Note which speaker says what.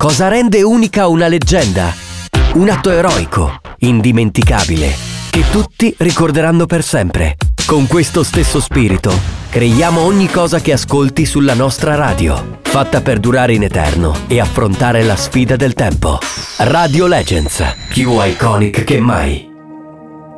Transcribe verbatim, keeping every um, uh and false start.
Speaker 1: Cosa rende unica una leggenda? Un atto eroico, indimenticabile, che tutti ricorderanno per sempre. Con questo stesso spirito, creiamo ogni cosa che ascolti sulla nostra radio, fatta per durare in eterno e affrontare la sfida del tempo. Radio Legends, più iconic che mai.